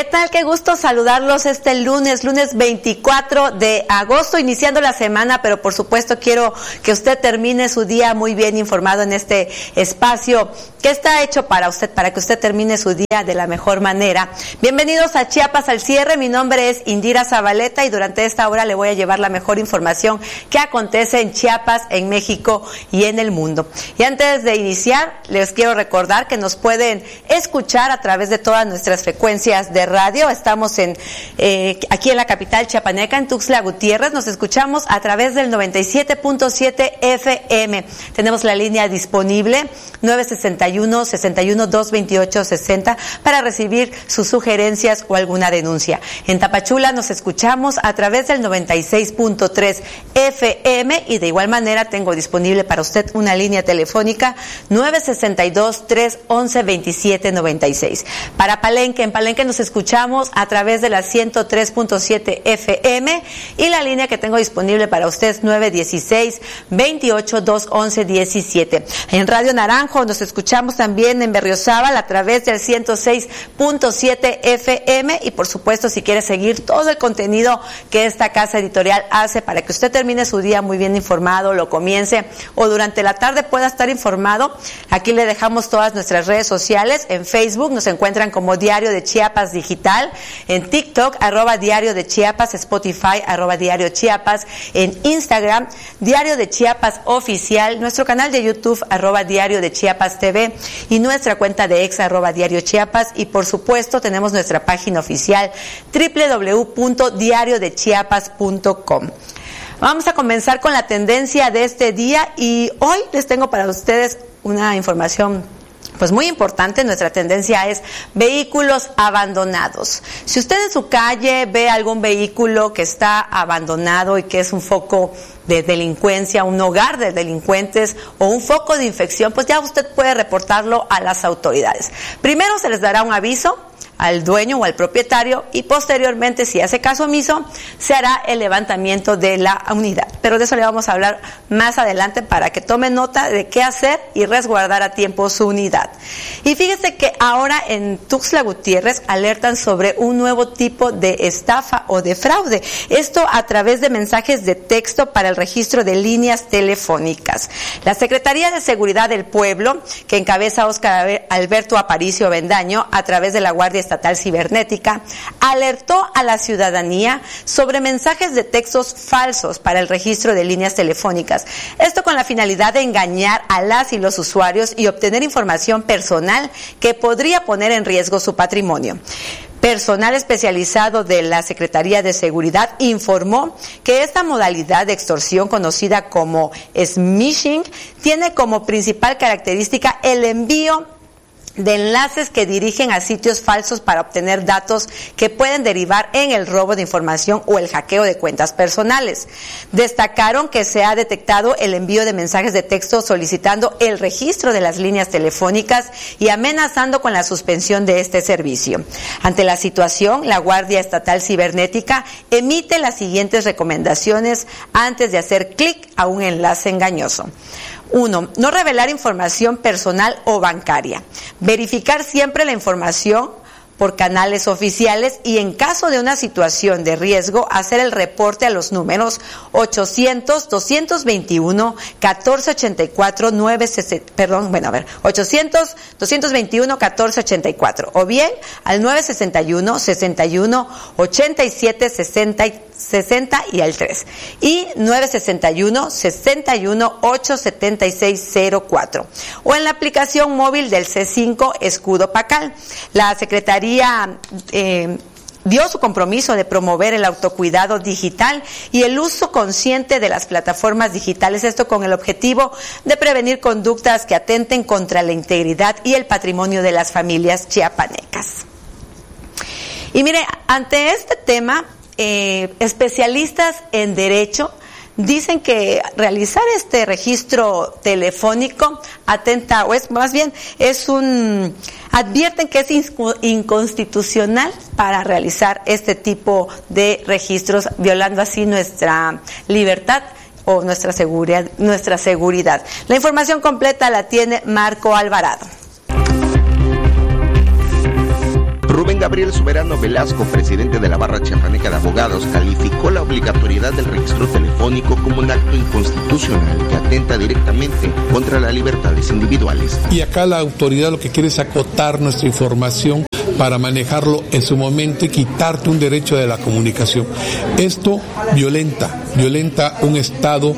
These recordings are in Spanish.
tal? Qué gusto saludarlos este lunes 24 de agosto, iniciando la semana, pero por supuesto quiero que usted termine su día muy bien informado en este espacio que está hecho para usted, para que usted termine su día de la mejor manera. Bienvenidos a Chiapas al cierre, mi nombre es Indira Zabaleta y durante esta hora le voy a llevar la mejor información que acontece en Chiapas, en México y en el mundo. Y antes de iniciar, les quiero recordar que nos pueden escuchar a través de todas nuestras frecuencias de radio. Estamos aquí en la capital chiapaneca, en Tuxtla Gutiérrez. Nos escuchamos a través del 97.7 FM. Tenemos la línea disponible 961-61-228-60 para recibir sus sugerencias o alguna denuncia. En Tapachula nos escuchamos a través del 96.3 FM y de igual manera tengo disponible para usted una línea telefónica 962-311-2796. Para Palenque, en Palenque nos escuchamos a través de la 103.7 FM y la línea que tengo disponible para usted es 916-28-211-17. En Radio Naranjo nos escuchamos también en Berriozábal a través del 106.7 FM y por supuesto si quiere seguir todo el contenido que esta casa editorial hace para que usted termine su día muy bien informado, lo comience o durante la tarde pueda estar informado, aquí le dejamos todas nuestras redes sociales. En Facebook nos encuentran como Diario de Chiapas Digital, en TikTok @Diario de Chiapas, Spotify @Diario Chiapas, en Instagram Diario de Chiapas Oficial, nuestro canal de YouTube @Diario de Chiapas TV y nuestra cuenta de ex @Diario Chiapas y por supuesto tenemos nuestra página oficial www.diariodechiapas.com. Vamos a comenzar con la tendencia de este día y hoy les tengo para ustedes una información pues muy importante. Nuestra tendencia es vehículos abandonados. Si usted en su calle ve algún vehículo que está abandonado y que es un foco de delincuencia, un hogar de delincuentes o un foco de infección, pues ya usted puede reportarlo a las autoridades. Primero se les dará un aviso al dueño o al propietario y posteriormente, si hace caso omiso, se hará el levantamiento de la unidad. Pero de eso le vamos a hablar más adelante para que tome nota de qué hacer y resguardar a tiempo su unidad. Y fíjese que ahora en Tuxtla Gutiérrez alertan sobre un nuevo tipo de estafa o de fraude. Esto a través de mensajes de texto para el registro de líneas telefónicas. La Secretaría de Seguridad del Pueblo, que encabeza Óscar Alberto Aparicio Bendaño, a través de la Guardia Estatal Cibernética, alertó a la ciudadanía sobre mensajes de textos falsos para el registro de líneas telefónicas. Esto con la finalidad de engañar a las y los usuarios y obtener información personal que podría poner en riesgo su patrimonio. Personal especializado de la Secretaría de Seguridad informó que esta modalidad de extorsión, conocida como smishing, tiene como principal característica el envío de enlaces que dirigen a sitios falsos para obtener datos que pueden derivar en el robo de información o el hackeo de cuentas personales. Destacaron que se ha detectado el envío de mensajes de texto solicitando el registro de las líneas telefónicas y amenazando con la suspensión de este servicio. Ante la situación, la Guardia Estatal Cibernética emite las siguientes recomendaciones antes de hacer clic a un enlace engañoso. 1. No revelar información personal o bancaria. Verificar siempre la información por canales oficiales y en caso de una situación de riesgo hacer el reporte a los números 800-221-1484 800-221-1484 o bien al 961-61-87-60 y al 3 y 961-61-87604 o en la aplicación móvil del C5 Escudo Pacal. La Secretaría dio su compromiso de promover el autocuidado digital y el uso consciente de las plataformas digitales, esto con el objetivo de prevenir conductas que atenten contra la integridad y el patrimonio de las familias chiapanecas. Y mire, ante este tema, especialistas en derecho dicen que realizar este registro telefónico atenta, o es más bien, advierten que es inconstitucional para realizar este tipo de registros, violando así nuestra libertad o nuestra seguridad. La información completa la tiene Marco Alvarado. Rubén Gabriel Soberano Velasco, presidente de la Barra Chiapaneca de Abogados, calificó la obligatoriedad del registro telefónico como un acto inconstitucional que atenta directamente contra las libertades individuales. Y acá la autoridad lo que quiere es acotar nuestra información para manejarlo en su momento y quitarte un derecho de la comunicación. Esto violenta un Estado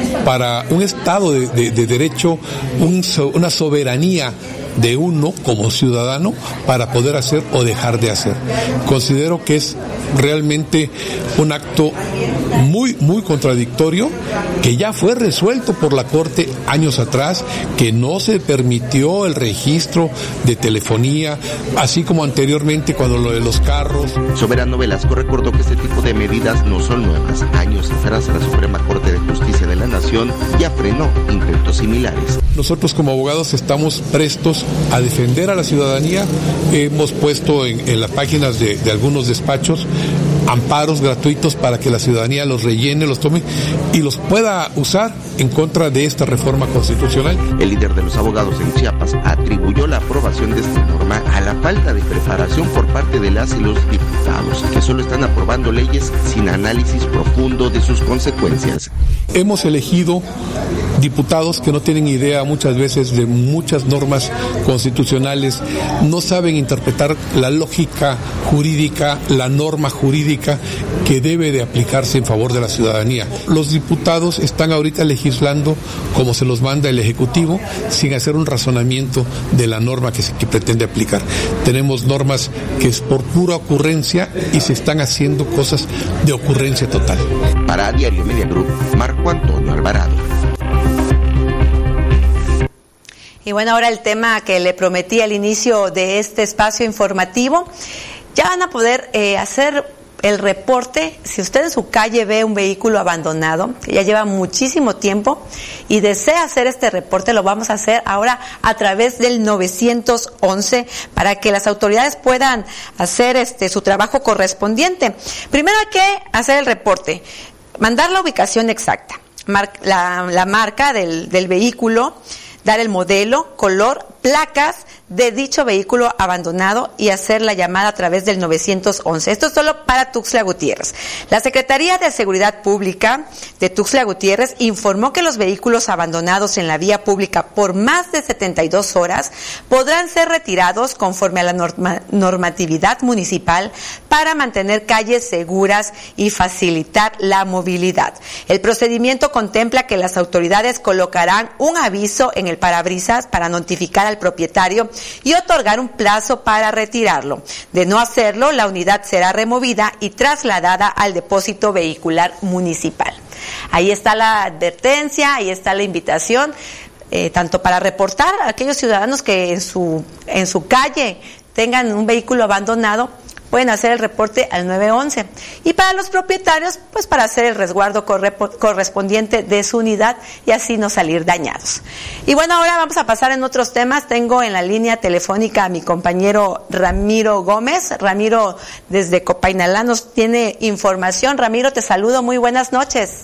de derecho, una soberanía de uno como ciudadano para poder hacer o dejar de hacer. Considero que es realmente un acto muy, muy contradictorio, que ya fue resuelto por la Corte años atrás, que no se permitió el registro de telefonía, así como anteriormente cuando lo de los carros. Soberano Velasco recordó que este tipo de medidas no son nuevas. Años atrás la Suprema Corte de Justicia de la Nación ya frenó intentos similares. Nosotros como abogados estamos prestos a defender a la ciudadanía. Hemos puesto en las páginas de algunos despachos amparos gratuitos para que la ciudadanía los rellene, los tome y los pueda usar en contra de esta reforma constitucional. El líder de los abogados en Chiapas atribuyó la aprobación de esta norma a la falta de preparación por parte de las y los diputados, que solo están aprobando leyes sin análisis profundo de sus consecuencias. Hemos elegido diputados que no tienen idea muchas veces de muchas normas constitucionales, no saben interpretar la lógica jurídica, la norma jurídica que debe de aplicarse en favor de la ciudadanía. Los diputados están ahorita legislando como se los manda el Ejecutivo, sin hacer un razonamiento de la norma que pretende aplicar. Tenemos normas que es por pura ocurrencia y se están haciendo cosas de ocurrencia total. Para Diario Media Group, Marco Antonio Alvarado. Y bueno, ahora el tema que le prometí al inicio de este espacio informativo, ya van a poder hacer el reporte. Si usted en su calle ve un vehículo abandonado, que ya lleva muchísimo tiempo, y desea hacer este reporte, lo vamos a hacer ahora a través del 911 para que las autoridades puedan hacer su trabajo correspondiente. Primero hay que hacer el reporte, mandar la ubicación exacta, la marca del vehículo, dar el modelo, color, placas de dicho vehículo abandonado y hacer la llamada a través del 911. Esto es solo para Tuxtla Gutiérrez. La Secretaría de Seguridad Pública de Tuxtla Gutiérrez informó que los vehículos abandonados en la vía pública por más de 72 horas podrán ser retirados conforme a la normatividad municipal para mantener calles seguras y facilitar la movilidad. El procedimiento contempla que las autoridades colocarán un aviso en el parabrisas para notificar al propietario y otorgar un plazo para retirarlo. De no hacerlo, la unidad será removida y trasladada al depósito vehicular municipal. Ahí está la advertencia, ahí está la invitación, tanto para reportar a aquellos ciudadanos que en su calle tengan un vehículo abandonado, pueden hacer el reporte al 911. Y para los propietarios, pues para hacer el resguardo correspondiente de su unidad y así no salir dañados. Y bueno, ahora vamos a pasar en otros temas. Tengo en la línea telefónica a mi compañero Ramiro Gómez. Ramiro desde Copainalá nos tiene información. Ramiro, te saludo, muy buenas noches.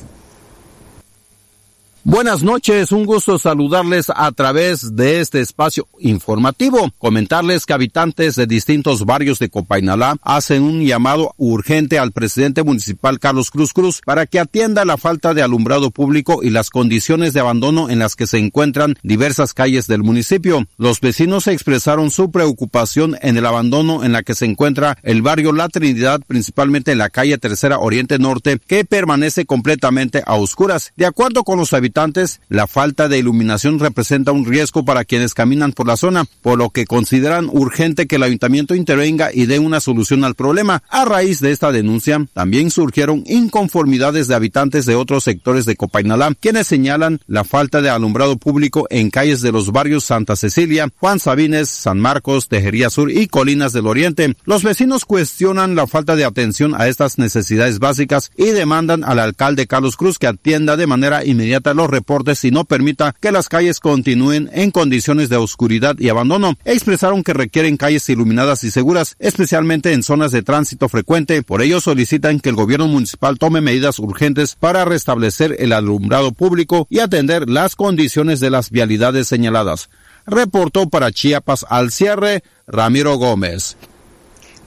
Buenas noches, un gusto saludarles a través de este espacio informativo. Comentarles que habitantes de distintos barrios de Copainalá hacen un llamado urgente al presidente municipal Carlos Cruz para que atienda la falta de alumbrado público y las condiciones de abandono en las que se encuentran diversas calles del municipio. Los vecinos expresaron su preocupación en el abandono en la que se encuentra el barrio La Trinidad, principalmente en la calle Tercera Oriente Norte, que permanece completamente a oscuras. De acuerdo con los habitantes, la falta de iluminación representa un riesgo para quienes caminan por la zona, por lo que consideran urgente que el ayuntamiento intervenga y dé una solución al problema. A raíz de esta denuncia, también surgieron inconformidades de habitantes de otros sectores de Copainalá, quienes señalan la falta de alumbrado público en calles de los barrios Santa Cecilia, Juan Sabines, San Marcos, Tejería Sur y Colinas del Oriente. Los vecinos cuestionan la falta de atención a estas necesidades básicas y demandan al alcalde Carlos Cruz que atienda de manera inmediata los reportes y no permita que las calles continúen en condiciones de oscuridad y abandono. Expresaron que requieren calles iluminadas y seguras, especialmente en zonas de tránsito frecuente. Por ello solicitan que el gobierno municipal tome medidas urgentes para restablecer el alumbrado público y atender las condiciones de las vialidades señaladas. Reportó para Chiapas al cierre, Ramiro Gómez.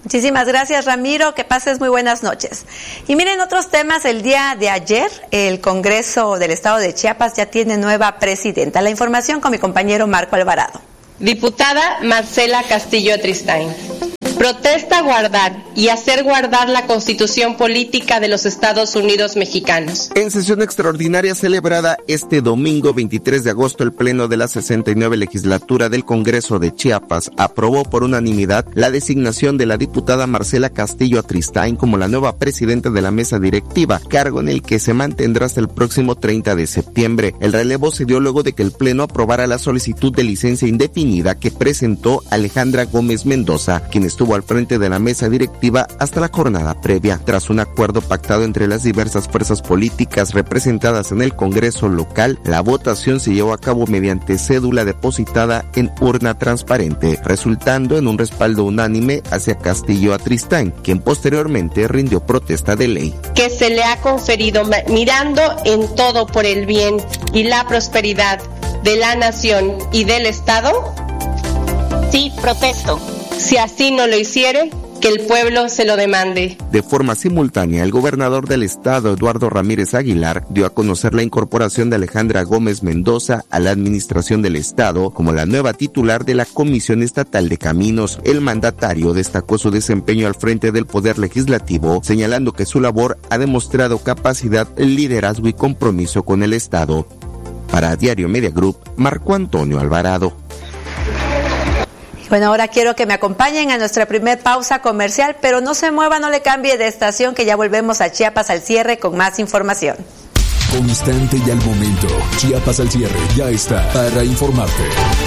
Muchísimas gracias, Ramiro, que pases muy buenas noches. Y miren, otros temas, el día de ayer el Congreso del Estado de Chiapas ya tiene nueva presidenta. La información con mi compañero Marco Alvarado. Diputada Marcela Castillo Atristain. Protesta guardar y hacer guardar la Constitución Política de los Estados Unidos Mexicanos. En sesión extraordinaria celebrada este domingo 23 de agosto, el Pleno de la 69 Legislatura del Congreso de Chiapas aprobó por unanimidad la designación de la diputada Marcela Castillo Atristain como la nueva presidenta de la mesa directiva, cargo en el que se mantendrá hasta el próximo 30 de septiembre. El relevo se dio luego de que el Pleno aprobara la solicitud de licencia indefinida que presentó Alejandra Gómez Mendoza, quien estuvo al frente de la mesa directiva hasta la jornada previa. Tras un acuerdo pactado entre las diversas fuerzas políticas representadas en el Congreso local, la votación se llevó a cabo mediante cédula depositada en urna transparente, resultando en un respaldo unánime hacia Castillo Atristain, quien posteriormente rindió protesta de ley. Que se le ha conferido mirando en todo por el bien y la prosperidad de la nación y del Estado. Sí, protesto. Si así no lo hiciere, que el pueblo se lo demande. De forma simultánea, el gobernador del estado, Eduardo Ramírez Aguilar, dio a conocer la incorporación de Alejandra Gómez Mendoza a la administración del estado como la nueva titular de la Comisión Estatal de Caminos. El mandatario destacó su desempeño al frente del Poder Legislativo, señalando que su labor ha demostrado capacidad, liderazgo y compromiso con el estado. Para Diario Media Group, Marco Antonio Alvarado. Bueno, ahora quiero que me acompañen a nuestra primer pausa comercial, pero no se mueva, no le cambie de estación, que ya volvemos a Chiapas al cierre con más información. Constante y al momento, Chiapas al cierre ya está para informarte.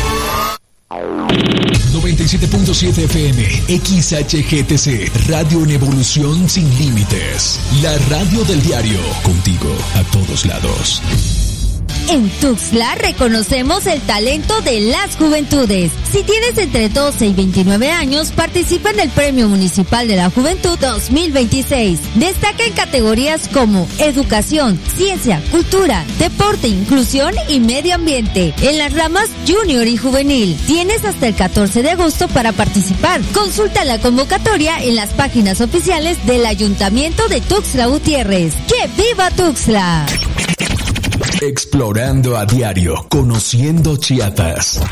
97.7 FM, XHGTC, Radio en Evolución Sin Límites. La radio del diario, contigo a todos lados. En Tuxtla reconocemos el talento de las juventudes. Si tienes entre 12 y 29 años, participa en el Premio Municipal de la Juventud 2026. Destaca en categorías como educación, ciencia, cultura, deporte, inclusión y medio ambiente. En las ramas junior y juvenil. Tienes hasta el 14 de agosto para participar. Consulta la convocatoria en las páginas oficiales del Ayuntamiento de Tuxtla Gutiérrez. ¡Que viva Tuxtla! Explorando a diario, conociendo Chiapas.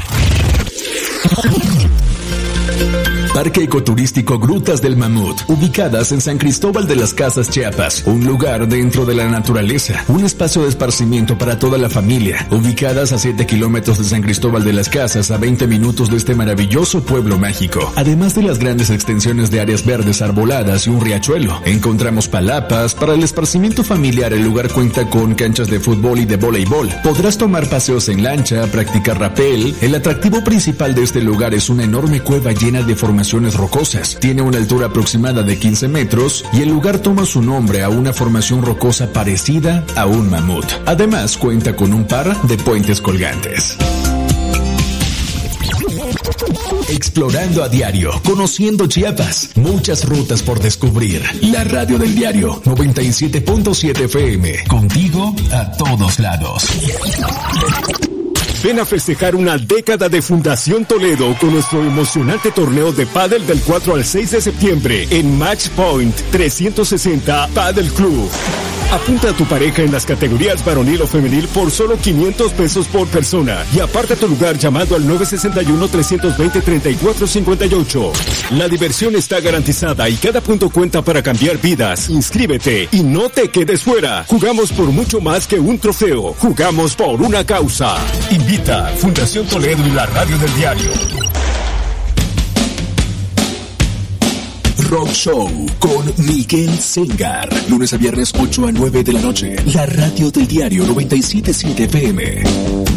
Parque Ecoturístico Grutas del Mamut, ubicadas en San Cristóbal de las Casas, Chiapas, un lugar dentro de la naturaleza, un espacio de esparcimiento para toda la familia, ubicadas a 7 kilómetros de San Cristóbal de las Casas, a 20 minutos de este maravilloso pueblo mágico. Además de las grandes extensiones de áreas verdes arboladas y un riachuelo, encontramos palapas. Para el esparcimiento familiar, el lugar cuenta con canchas de fútbol y de voleibol. Podrás tomar paseos en lancha, practicar rapel. El atractivo principal de este lugar es una enorme cueva llena de formaciones rocosas. Tiene una altura aproximada de 15 metros y el lugar toma su nombre a una formación rocosa parecida a un mamut. Además, cuenta con un par de puentes colgantes. Explorando a diario, conociendo Chiapas, muchas rutas por descubrir. La radio del diario 97.7 FM, contigo a todos lados. Ven a festejar una década de Fundación Toledo con nuestro emocionante torneo de pádel del 4 al 6 de septiembre en Match Point 360 Padel Club. Apunta a tu pareja en las categorías varonil o femenil por solo 500 pesos por persona y aparta tu lugar llamando al 961-320-3458. La diversión está garantizada y cada punto cuenta para cambiar vidas. Inscríbete y no te quedes fuera. Jugamos por mucho más que un trofeo. Jugamos por una causa. Invita Fundación Toledo y la radio del diario. Rock Show con Miguel Sengar. Lunes a viernes 8 a 9 de la noche. La radio del diario 97.7 FM.